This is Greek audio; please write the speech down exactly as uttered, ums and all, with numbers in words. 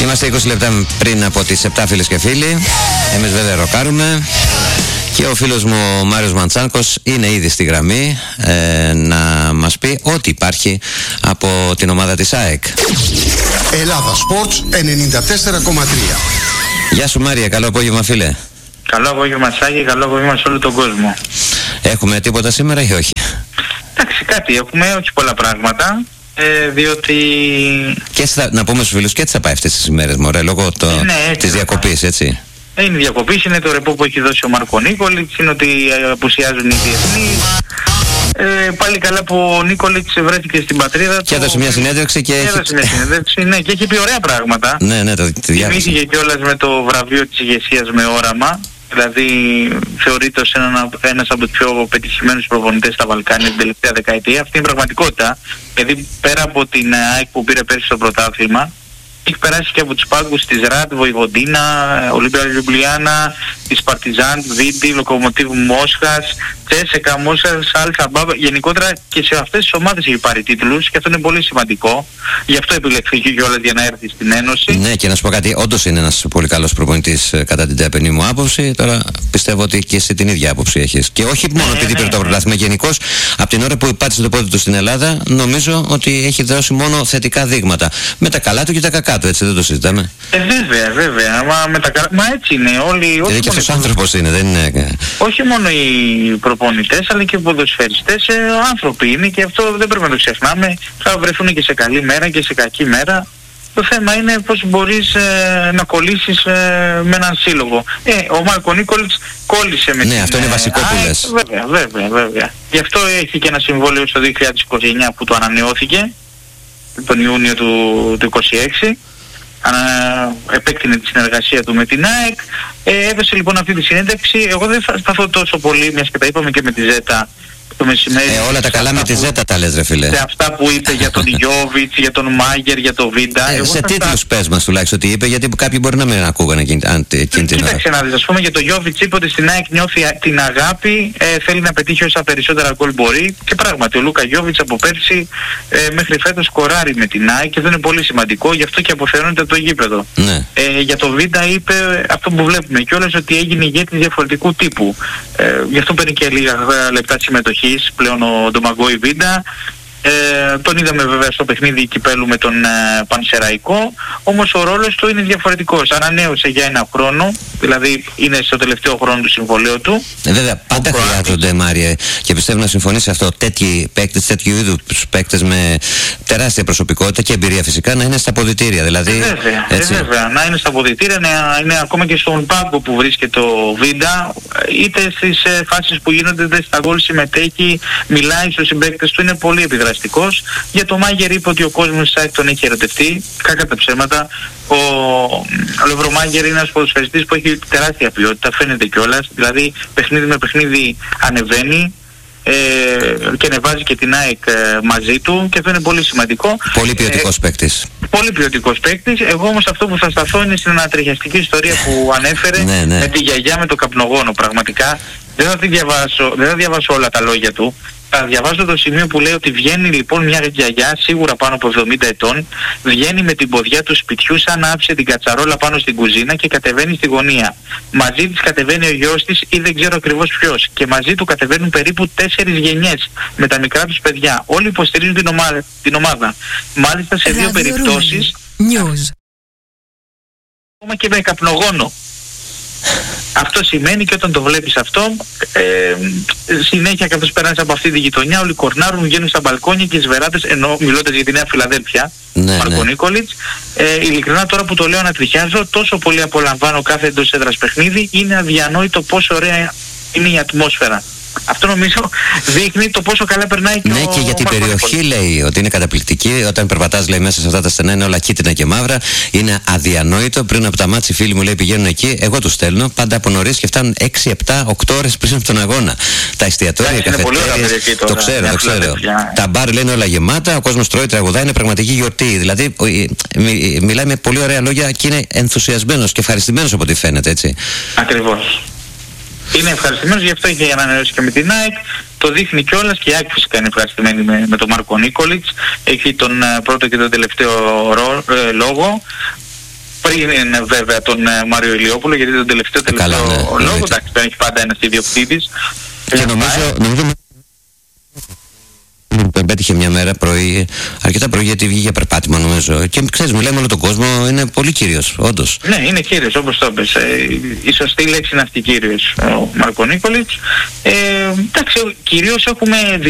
Είμαστε είκοσι λεπτά πριν από τις επτά, φίλες και φίλοι. Εμείς βέβαια ροκάρουμε. Και ο φίλος μου ο Μάριος Μαντσάνκος είναι ήδη στη γραμμή ε, να μας πει ό,τι υπάρχει από την ομάδα της ΑΕΚ. Ελλάδα Sports ενενήντα τέσσερα κόμμα τρία. Γεια σου Μάρια, καλό απόγευμα φίλε. Καλό απόγευμα Σάκη, καλό απόγευμα σε όλο τον κόσμο. Έχουμε τίποτα σήμερα ή όχι? Εντάξει, κάτι έχουμε, όχι πολλά πράγματα. Ε, διότι... Και έτσι θα, να πούμε στους φίλους, και έτσι θα πάει αυτές τις ημέρες μωρέ, λόγω το, ε, ναι, της διακοπής, έτσι. Είναι διακοπής, είναι το ρεπό που έχει δώσει ο Μάρκο Νίκολιτς, είναι ότι απουσιάζουν οι διεθνείς. Ε, πάλι καλά που ο Νίκολιτς βρέθηκε στην πατρίδα του. Και έδωσε μια συνέντευξη και, και έχει... έδωσε μια συνέντευξη, ναι, και έχει πει ωραία πράγματα. Ναι, ναι, το τιμήθηκε κιόλας με το βραβείο της ηγεσίας με όραμα. Δηλαδή θεωρείται ως ένα, ένας από τους πιο πετυχημένους προπονητές στα Βαλκάνια την τελευταία δεκαετία. Αυτή είναι η πραγματικότητα. Δηλαδή πέρα από την ΑΕΚ που πήρε πέρσι στο πρωτάθλημα, έχει περάσει και από τους πάγκους της Ραντ, Βοηβοντίνα, Ολύμπια Λιουμπλιάνα, της Παρτιζάν, Βίντι, Λοκομοτίβ Μόσχας, Τσέσεκα, Μόσχας, Αλφα Μπάμπα. Γενικότερα και σε αυτές τις ομάδες έχει πάρει τίτλους και αυτό είναι πολύ σημαντικό. Γι' αυτό επιλεχθήκε κιόλας για να έρθει στην Ένωση. Ναι, και να σου πω κάτι, όντως είναι ένας πολύ καλός προπονητής κατά την ταπεινή μου άποψη. Τώρα πιστεύω ότι και εσύ την ίδια άποψη έχεις. Και όχι μόνο ναι, επειδή ναι, πήρε το ναι. πρωτάθλημα, γενικώς από την ώρα που πάτησε το πόδι του στην Ελλάδα, νομίζω ότι έχει δώσει μόνο θετικά δείγματα. Με τα καλά του και τα κακά του, έτσι δεν το συζητάμε. Ε, βέβαια, βέβαια. Μα, με τα κα... Μα έτσι είναι. Όλοι, δηλαδή και αυτός άνθρωπος είναι, δεν είναι. Όχι μόνο οι προπονητές, αλλά και οι ποδοσφαιριστές, ε, άνθρωποι είναι και αυτό δεν πρέπει να το ξεχνάμε. Θα βρεθούν και σε καλή μέρα και σε κακή μέρα. Το θέμα είναι πώς μπορείς ε, να κολλήσεις ε, με έναν σύλλογο. Ε, ο Μάρκο Νίκολιτς κόλλησε με ναι, την... αυτό είναι βασικό ε, που λες. Βέβαια, βέβαια, βέβαια. Γι' αυτό έχει και ένα συμβόλαιο στο δύο χιλιάδες είκοσι εννιά που το ανανεώθηκε τον Ιούνιο του, του είκοσι έξι. Ανα, επέκτηνε τη συνεργασία του με την ΑΕΚ. Ε, έδωσε λοιπόν αυτή τη συνέντευξη. Εγώ δεν θα σταθώ τόσο πολύ, μιας και τα είπαμε και με τη Ζέτα το μεσημέρι. Ε, όλα τα καλά με τη Ζέτα τα λες ρε φίλε. Σε αυτά που είπε για τον Γιόβιτς, για τον Μάγερ, για τον Βίντα. Ε, σε τίτλους στα... πες μας τουλάχιστον τι είπε, γιατί κάποιοι μπορεί να μην ακούγανε εκείνη την ώρα. Κοίταξε να δεις, ας πούμε για τον Γιόβιτς είπε ότι στην ΑΕΚ νιώθει την αγάπη, ε, θέλει να πετύχει όσα περισσότερα γκολ μπορεί και πράγματι ο Λούκα Γιόβιτς από πέρσι ε, μέχρι φέτος σκοράρει με την ΑΕΚ και αυτό είναι πολύ σημαντικό, γι' αυτό και αποφαίνεται από το γήπεδο. Ναι. Ε, για τον Βίντα είπε αυτό που βλέπουμε κιόλας, ότι έγινε ηγέτης διαφορετικού τύπου. Ε, γι' αυτό παίρνει και λίγα λεπτά συμμετοχής πλέον ο Ντομαγκόη Βίντα. Ε, τον είδαμε βέβαια στο παιχνίδι κυπέλου με τον ε, Πανσεραϊκό, όμως ο ρόλος του είναι διαφορετικός. Ανανέωσε για ένα χρόνο, δηλαδή είναι στο τελευταίο χρόνο του συμβολέου του. Ε, βέβαια, πάντα χρειάζονται, Μάρια, και πιστεύω να συμφωνείς σε αυτό, τέτοιοι παίκτες, τέτοιου είδους παίκτες με τεράστια προσωπικότητα και εμπειρία φυσικά να είναι στα αποδυτήρια. Δηλαδή, ε, βέβαια, έτσι. Ε, βέβαια, να είναι στα αποδυτήρια, να είναι ακόμα και στον πάγκο που βρίσκεται ο Βίντα, είτε στις ε, φάσεις που γίνονται, είτε στα γκολ συμμετέχει, μιλάει στους συμπαίκτες του, είναι πολύ επιδραστικός. Για το Μάγερ είπε ότι ο κόσμος της ΑΕΚ τον έχει ερωτευτεί, κακά τα ψέματα. Ο, ο Λευρό Μάγερ είναι ένας ποδοσφαιριστής που έχει τεράστια ποιότητα, φαίνεται κιόλας, δηλαδή παιχνίδι με παιχνίδι ανεβαίνει ε, και ανεβάζει και την ΑΕΚ ε, μαζί του και αυτό είναι πολύ σημαντικό. Πολύ ποιοτικός ε, παίκτης. Πολύ ποιοτικός παίκτης. Εγώ όμως αυτό που θα σταθώ είναι στην ανατριχιαστική ιστορία που ανέφερε ναι, ναι. με τη γιαγιά με το καπνογόνο. Πραγματικά δεν θα, τη διαβάσω, δεν θα διαβάσω όλα τα λόγια του. Θα διαβάσω το σημείο που λέει ότι βγαίνει λοιπόν μια γιαγιά σίγουρα πάνω από εβδομήντα ετών, βγαίνει με την ποδιά του σπιτιού σαν να άψε την κατσαρόλα πάνω στην κουζίνα και κατεβαίνει στη γωνία. Μαζί της κατεβαίνει ο γιος της ή δεν ξέρω ακριβώς ποιος και μαζί του κατεβαίνουν περίπου τέσσερις γενιές με τα μικρά τους παιδιά. Όλοι υποστηρίζουν την ομάδα. Την ομάδα. Μάλιστα σε δύο περιπτώσεις ακόμα και με καπνογόνο. Αυτό σημαίνει και όταν το βλέπεις αυτό, ε, συνέχεια καθώς περνάς από αυτή τη γειτονιά, όλοι κορνάρουν, βγαίνουν στα μπαλκόνια και στις βεράτες, ενώ μιλώντας για τη Νέα Φιλαδέλφια, ναι, Μάρκο ναι. Νίκολιτς, ε, ειλικρινά τώρα που το λέω ανατριχιάζω, τόσο πολύ απολαμβάνω κάθε εντός έδρας παιχνίδι, είναι αδιανόητο πόσο ωραία είναι η ατμόσφαιρα. Αυτό νομίζω δείχνει το πόσο καλά περνάει και ναι, ο και για την περιοχή λέει ότι είναι καταπληκτική. Όταν περπατάς, λέει, μέσα σε αυτά τα στενά είναι όλα κίτρινα και μαύρα. Είναι αδιανόητο. Πριν από τα μάτς οι φίλοι μου, λέει, πηγαίνουν εκεί. Εγώ τους στέλνω πάντα από νωρίς και φτάνουν έξι, επτά, οκτώ ώρες πριν από τον αγώνα. Τα εστιατόρια, οι καφετέριες. Το ξέρω, το ξέρω. Τα μπαρ λένε όλα γεμάτα. Ο κόσμος τρώει, τραγουδάει. Είναι πραγματική γιορτή. Δηλαδή μιλάει με πολύ ωραία λόγια και είναι ενθουσιασμένος και ευχαριστημένος από ό,τι φαίνεται, έτσι. Ακριβώς. Είναι ευχαριστημένος, γι' αυτό είχε ανανεώσει και με την ΑΕΚ. Το δείχνει κιόλας και η ΑΕΚ φυσικά είναι ευχαριστημένη με, με τον Μάρκο Νίκολιτς. Έχει τον uh, πρώτο και τον τελευταίο ρο, ε, λόγο. πριν είναι βέβαια τον ε, Μάριο Ηλιόπουλο, γιατί τον τελευταίο τελευταίο Καλά, ναι, λόγο, εννοείται. εντάξει, δεν έχει πάντα ένας ιδιοκτήτης. Και νομίζω, νομίζω πέτυχε μια μέρα πρωί, αρκετά πρωί, γιατί βγήκε για περπάτημα νομίζω. Και ξέρεις, μιλάει με όλο τον κόσμο, είναι πολύ κύριος, όντως. Ναι, είναι κύριος, όπως το είπες. Ε, η σωστή λέξη είναι αυτή, κύριος, ο Μάρκο Νίκολιτς. Ε, εντάξει, κυρίως έχουμε